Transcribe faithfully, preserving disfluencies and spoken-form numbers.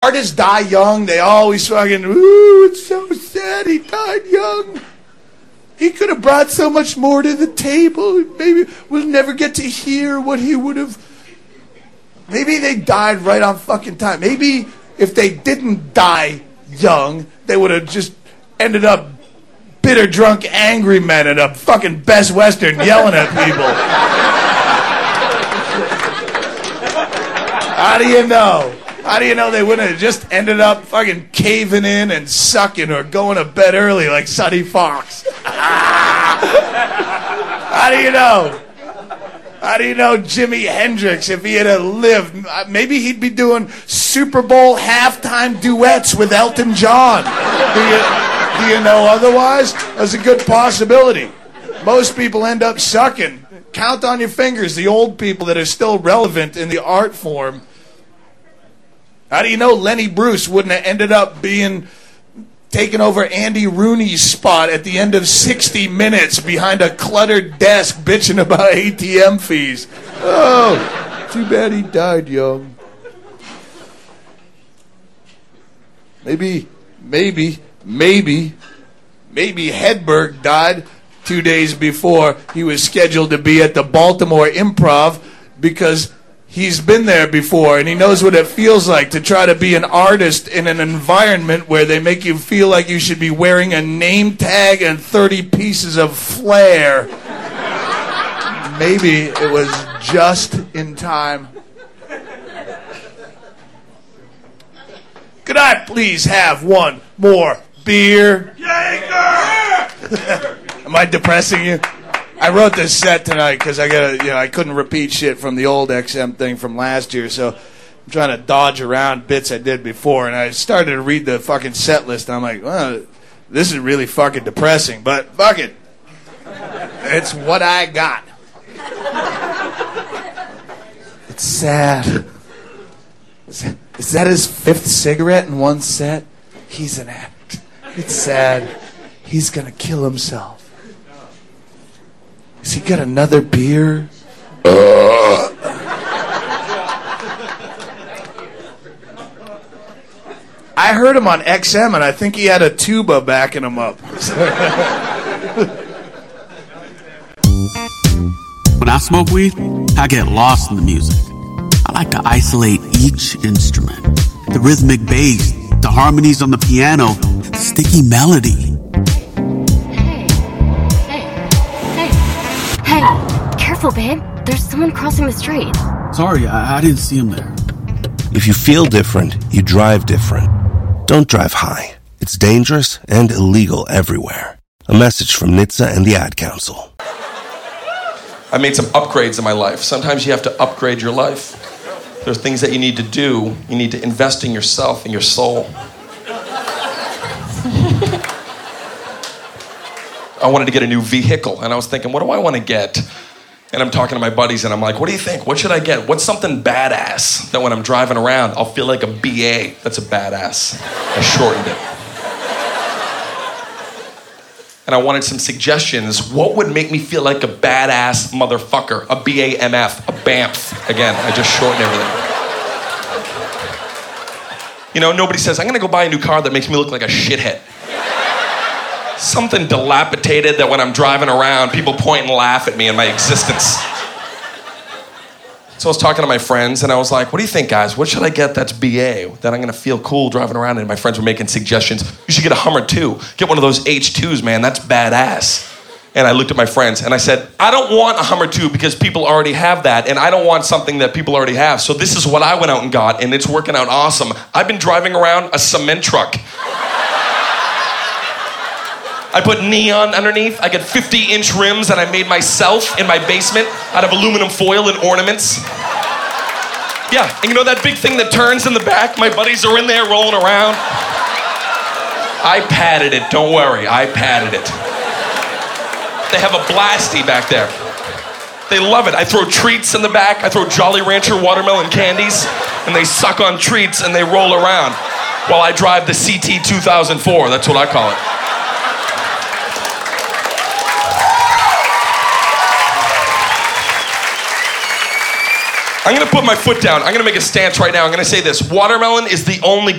artists die young, they always fucking, ooh, it's so sad he died young. He could have brought so much more to the table. Maybe we'll never get to hear what he would have. Maybe they died right on fucking time. Maybe if they didn't die young, they would have just ended up bitter, drunk, angry men at a fucking Best Western yelling at people. How do you know? How do you know they wouldn't have just ended up fucking caving in and sucking or going to bed early like Sonny Fox? How do you know? How do you know Jimi Hendrix, if he had lived, maybe he'd be doing Super Bowl halftime duets with Elton John. Do you, do you know otherwise? That's a good possibility. Most people end up sucking. Count on your fingers the old people that are still relevant in the art form. How do you know Lenny Bruce wouldn't have ended up being taking over Andy Rooney's spot at the end of sixty minutes behind a cluttered desk bitching about A T M fees? Oh, too bad he died young. Maybe, maybe, maybe, maybe Hedberg died two days before he was scheduled to be at the Baltimore Improv because he's been there before, and he knows what it feels like to try to be an artist in an environment where they make you feel like you should be wearing a name tag and thirty pieces of flair. Maybe it was just in time. Could I please have one more beer? Am I depressing you? I wrote this set tonight because I got, you know, I couldn't repeat shit from the old X M thing from last year, so I'm trying to dodge around bits I did before, and I started to read the fucking set list, and I'm like, well, this is really fucking depressing, but fuck it. It's what I got. It's sad. Is that his fifth cigarette in one set? He's an act. It's sad. He's gonna kill himself. Has he got another beer? Uh. I heard him on X M, and I think he had a tuba backing him up. When I smoke weed, I get lost in the music. I like to isolate each instrument. The rhythmic bass, the harmonies on the piano, the sticky melody. Hey, careful, babe. There's someone crossing the street. Sorry, I, I didn't see him there. If you feel different, you drive different. Don't drive high. It's dangerous and illegal everywhere. A message from N H T S A and the Ad Council. I made some upgrades in my life. Sometimes you have to upgrade your life. There's things that you need to do. You need to invest in yourself and your soul. I wanted to get a new vehicle, and I was thinking, what do I want to get? And I'm talking to my buddies, and I'm like, what do you think? What should I get? What's something badass that when I'm driving around, I'll feel like a B A? That's a badass. I shortened it. And I wanted some suggestions. What would make me feel like a badass motherfucker? A B A M F, a B A M F. Again, I just shortened everything. You know, nobody says, I'm gonna go buy a new car that makes me look like a shithead. Something dilapidated that when I'm driving around, people point and laugh at me and my existence. So I was talking to my friends, and I was like, what do you think, guys? What should I get that's B A, that I'm going to feel cool driving around? And my friends were making suggestions. You should get a Hummer two. Get one of those H twos, man. That's badass. And I looked at my friends, and I said, I don't want a Hummer two because people already have that, and I don't want something that people already have. So this is what I went out and got, and it's working out awesome. I've been driving around a cement truck. I put neon underneath. I got fifty inch rims that I made myself in my basement out of aluminum foil and ornaments. Yeah, and you know that big thing that turns in the back? My buddies are in there rolling around. I padded it, don't worry, I padded it. They have a blasty back there. They love it. I throw treats in the back. I throw Jolly Rancher watermelon candies, and they suck on treats and they roll around while I drive the C T two thousand four, that's what I call it. I'm gonna put my foot down. I'm gonna make a stance right now. I'm gonna say this. Watermelon is the only